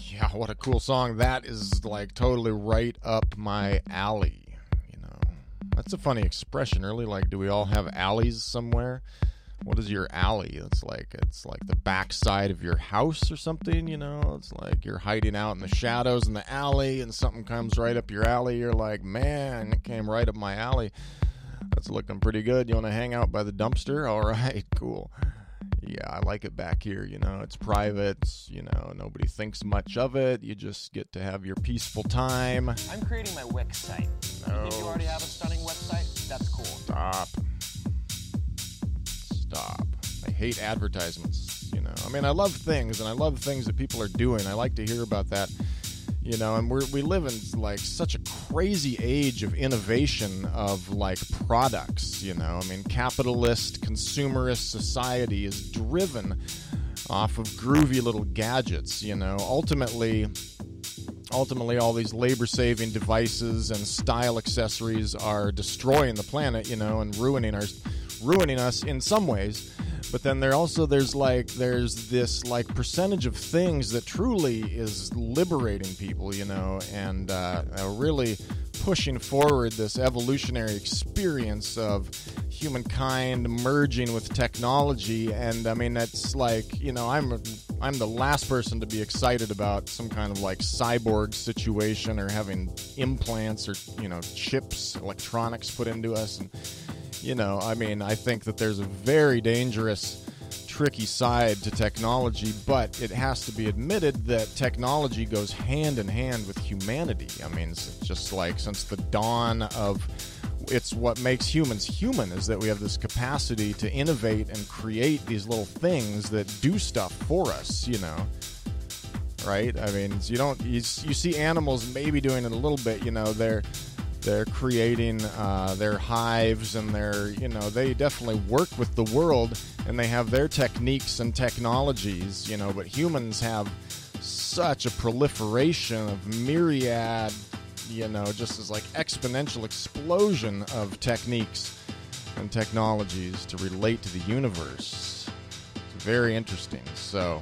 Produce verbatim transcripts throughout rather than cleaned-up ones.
Yeah, what a cool song. That is like totally right up my alley. You know, that's a funny expression, really. Like, do we all have alleys somewhere? What is your alley? It's like it's like the backside of your house or something. You know, it's like you're hiding out in the shadows in the alley, and something comes right up your alley. You're like, man, it came right up my alley. That's looking pretty good. You want to hang out by the dumpster? All right, cool. Yeah, I like it back here, you know, it's private, you know, nobody thinks much of it, you just get to have your peaceful time. I'm creating my Wix site. No. If you already have a stunning website, that's cool. Stop. Stop. I hate advertisements, you know. I mean, I love things, and I love things that people are doing. I like to hear about that, you know, and we're, we live in, like, such a crazy age of innovation of, like, products, you know. I mean, capitalist, consumerist society is driven off of groovy little gadgets, you know. Ultimately, ultimately, all these labor-saving devices and style accessories are destroying the planet, you know, and ruining our, ruining us in some ways. But then there also there's like there's this like percentage of things that truly is liberating people, you know, and uh, uh, really pushing forward this evolutionary experience of humankind merging with technology. And I mean, that's like, you know, I'm I'm the last person to be excited about some kind of like cyborg situation or having implants or, you know, chips, electronics put into us. And you know, I mean, I think that there's a very dangerous, tricky side to technology, but it has to be admitted that technology goes hand in hand with humanity. I mean, it's just like since the dawn of, it's what makes humans human, is that we have this capacity to innovate and create these little things that do stuff for us, you know. Right? I mean, you don't, you, you see animals maybe doing it a little bit, you know, they're, They're creating uh, their hives, and they're, you know, they definitely work with the world, and they have their techniques and technologies, you know, but humans have such a proliferation of myriad, you know, just as like exponential explosion of techniques and technologies to relate to the universe. It's very interesting. So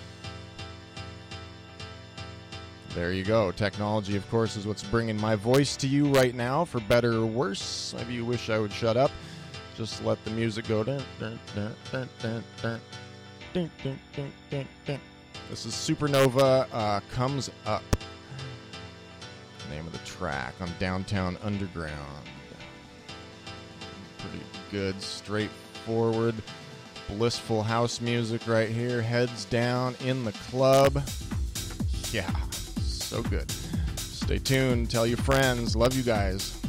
there you go. Technology, of course, is what's bringing my voice to you right now, for better or worse. Maybe you wish I would shut up. Just let the music go. Dun, dun, dun, dun, dun, dun. Dun, dun, dun, dun, dun. This is Supernova uh, Comes Up. Name of the track on Downtown Underground. Pretty good, straightforward, blissful house music right here. Heads down in the club. Yeah. So good. Stay tuned. Tell your friends. Love you guys.